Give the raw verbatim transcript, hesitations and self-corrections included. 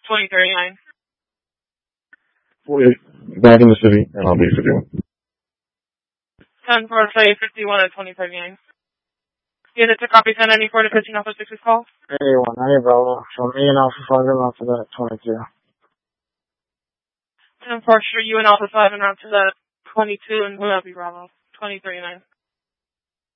twenty thirty-nine. forty-eight, back in the city, and I'll be fifty-one. ten four, say fifty-one at twenty thirty-nine. Unit to copy ten ninety-four to fifteen Alpha six's call. eighty-one, ninety Bravo. So me and Alpha five are out to that twenty-two. ten four, sure, you and Alpha five and out to that twenty-two and Happy Bravo. twenty thirty-nine.